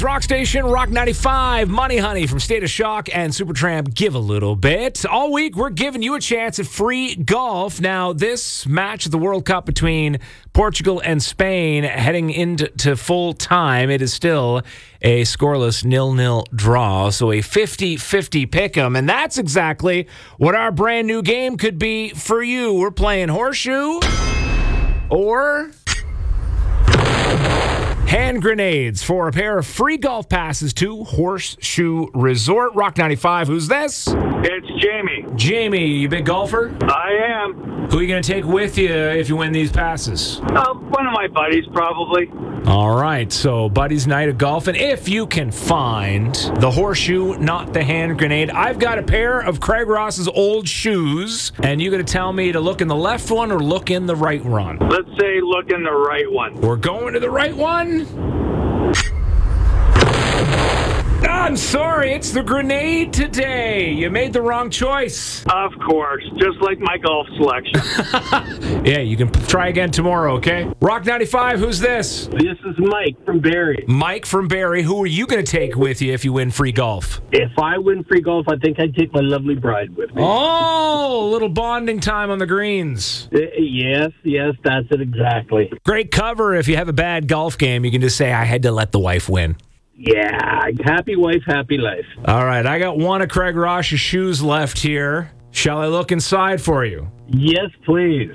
Calgary's rock station, Rock 95. Money Honey from State of Shock and Supertramp Give a Little Bit. All week, we're giving you a chance at free golf. Now, this match of the World Cup between Portugal and Spain heading into full time, it is still a scoreless 0-0 draw, so a 50-50 pick'em, and that's exactly what our brand new game could be for you. We're playing Horseshoe or hand grenades for a pair of free golf passes to Horseshoe Resort. Rock 95, who's this? It's Jamie. Jamie, you big golfer? I am. Who are you going to take with you if you win these passes? One of my buddies, probably. All right, so buddies' night of golf. And if you can find the horseshoe, not the hand grenade, I've got a pair of Craig Ross's old shoes, and you're going to tell me to look in the left one or look in the right one. Let's say look in the right one. We're going to the right one? I'm sorry, it's the grenade today. You made the wrong choice. Of course, just like my golf selection. Yeah, you can try again tomorrow, okay? Rock 95, who's this? This is Mike from Barrie. Mike from Barrie. Who are you going to take with you if you win free golf? If I win free golf, I think I'd take my lovely bride with me. Oh, a little bonding time on the greens. Yes, that's it exactly. Great cover. If you have a bad golf game, you can just say, I had to let the wife win. Yeah, happy wife, happy life. All right, I got one of Craig Ross's shoes left here. Shall I look inside for you? Yes, please.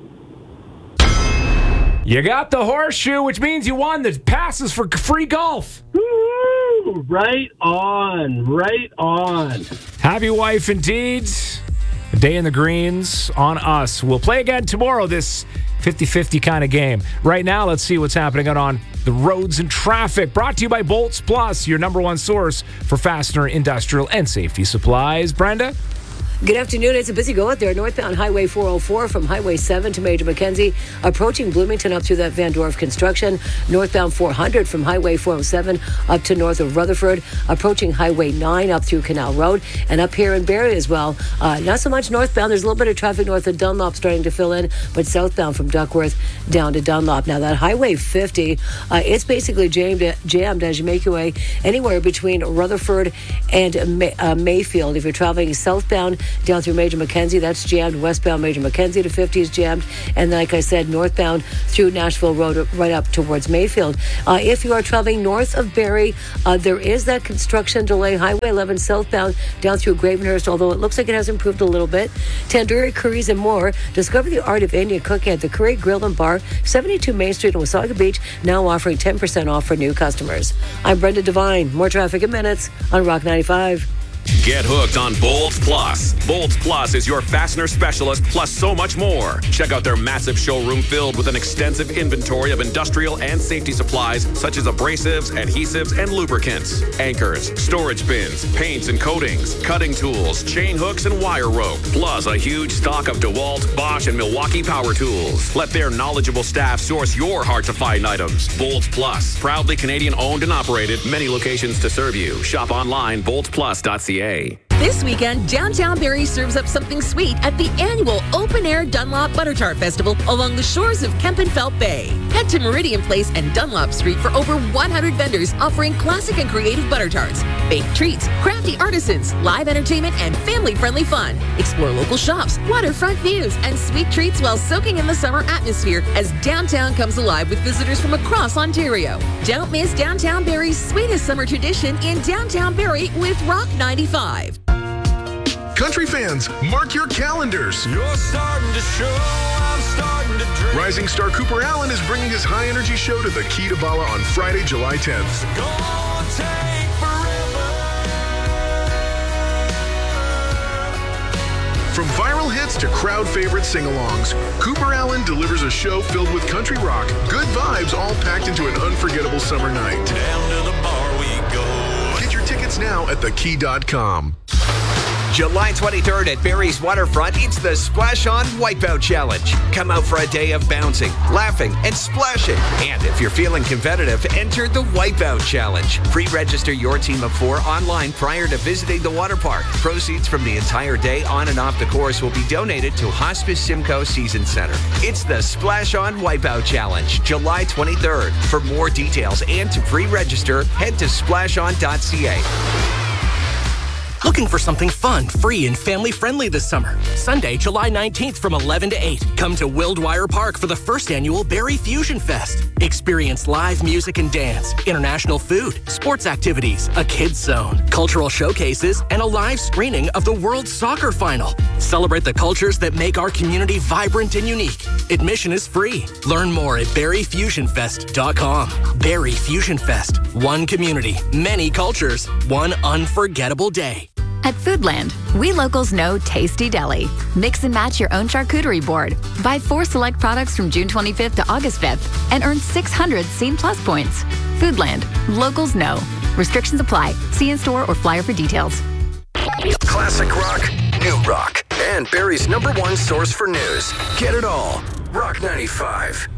You got the horseshoe, which means you won the passes for free golf. Woo! Right on, right on. Happy wife indeed. A day in the greens on us. We'll play again tomorrow, this 50-50 kind of game. Right now, let's see what's happening on the roads and traffic. Brought to you by Bolts Plus, your number one source for fastener, industrial, and safety supplies. Brenda? Good afternoon. It's a busy go out there. Northbound Highway 404 from Highway 7 to Major Mackenzie, approaching Bloomington up through that Van Dorf construction. Northbound 400 from Highway 407 up to north of Rutherford, approaching Highway 9 up through Canal Road, and up here in Barrie as well. Not so much northbound. There's a little bit of traffic north of Dunlop starting to fill in, but southbound from Duckworth down to Dunlop. Now that Highway 50, it's basically jammed as you make your way anywhere between Rutherford and Mayfield. If you're traveling southbound down through Major Mackenzie, that's jammed. Westbound Major Mackenzie to 50 is jammed. And like I said, northbound through Nashville Road right up towards Mayfield. If you are traveling north of Barrie, there is that construction delay. Highway 11 southbound down through Gravenhurst, although it looks like it has improved a little bit. Tandoori curries and more. Discover the art of Indian cooking at the Curry Grill and Bar, 72 Main Street in Wasaga Beach, now offering 10% off for new customers. I'm Brenda Devine. More traffic in minutes on Rock 95. Get hooked on Bolts Plus. Bolts Plus is your fastener specialist, plus so much more. Check out their massive showroom filled with an extensive inventory of industrial and safety supplies such as abrasives, adhesives, and lubricants, anchors, storage bins, paints and coatings, cutting tools, chain hooks, and wire rope, plus a huge stock of DeWalt, Bosch, and Milwaukee power tools. Let their knowledgeable staff source your hard-to-find items. Bolts Plus, proudly Canadian-owned and operated, many locations to serve you. Shop online, boltsplus.ca. This weekend, downtown Barrie serves up something sweet at the annual open-air Dunlop Butter Tart Festival along the shores of Kempenfelt Bay. Head to Meridian Place and Dunlop Street for over 100 vendors offering classic and creative butter tarts, baked treats, crafty artisans, live entertainment, and family-friendly fun. Explore local shops, waterfront views, and sweet treats while soaking in the summer atmosphere as downtown comes alive with visitors from across Ontario. Don't miss downtown Barrie's sweetest summer tradition in downtown Barrie with Rock 95. Country fans, mark your calendars. You're starting to show, I'm starting to drink. Rising star Cooper Allen is bringing his high-energy show to the Key to Bala on Friday, July 10th. It's gonna take forever. From viral hits to crowd favorite sing-alongs, Cooper Allen delivers a show filled with country rock, good vibes, all packed into an unforgettable summer night. Down to the bar we go. Get your tickets now at thekey.com. July 23rd at Barrie's Waterfront, it's the Splash On Wipeout Challenge. Come out for a day of bouncing, laughing, and splashing. And if you're feeling competitive, enter the Wipeout Challenge. Pre-register your team of 4 online prior to visiting the water park. Proceeds from the entire day on and off the course will be donated to Hospice Simcoe Season Center. It's the Splash On Wipeout Challenge, July 23rd. For more details and to pre-register, head to splashon.ca. Looking for something fun, free, and family-friendly this summer? Sunday, July 19th from 11 to 8. Come to Wildwire Park for the first annual Barrie Fusion Fest. Experience live music and dance, international food, sports activities, a kids zone, cultural showcases, and a live screening of the World Soccer Final. Celebrate the cultures that make our community vibrant and unique. Admission is free. Learn more at BarrieFusionFest.com. Barrie Fusion Fest. One community, many cultures, one unforgettable day. At Foodland, we locals know Tasty Deli. Mix and match your own charcuterie board. Buy 4 select products from June 25th to August 5th and earn 600 Scene Plus points. Foodland, locals know. Restrictions apply. See in-store or flyer for details. Classic rock, new rock, and Barrie's #1 source for news. Get it all. Rock 95.